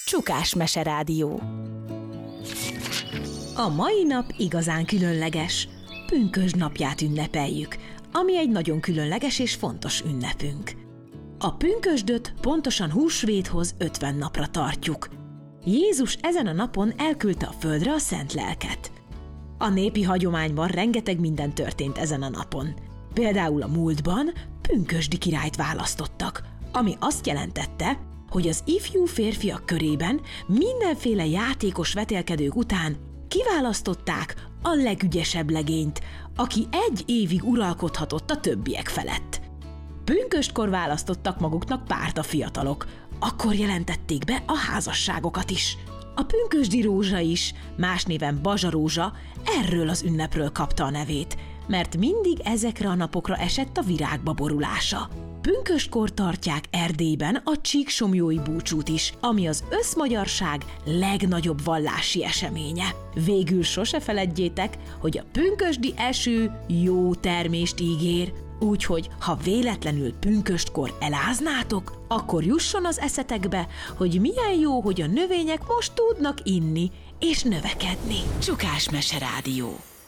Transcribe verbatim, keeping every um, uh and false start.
Csukás Meserádió. A mai nap igazán különleges. Pünkösd napját ünnepeljük, ami egy nagyon különleges és fontos ünnepünk. A pünkösdöt pontosan húsvéthoz ötven napra tartjuk. Jézus ezen a napon elküldte a földre a szent lelket. A népi hagyományban rengeteg minden történt ezen a napon. Például a múltban pünkösdi királyt választottak, ami azt jelentette, hogy az ifjú férfiak körében mindenféle játékos vetélkedők után kiválasztották a legügyesebb legényt, aki egy évig uralkodhatott a többiek felett. Pünkösdkor választottak maguknak párt a fiatalok, akkor jelentették be a házasságokat is. A pünkösdi rózsa is, más néven bazsarózsa, erről az ünnepről kapta a nevét, mert mindig ezekre a napokra esett a virágba borulása. Pünkösdkor tartják Erdélyben a csíksomlyói búcsút is, ami az összmagyarság legnagyobb vallási eseménye. Végül sose feledjétek, hogy a pünkösdi eső jó termést ígér, úgyhogy ha véletlenül pünkösdkor eláznátok, akkor jusson az eszetekbe, hogy milyen jó, hogy a növények most tudnak inni és növekedni. Csukás Meserádió.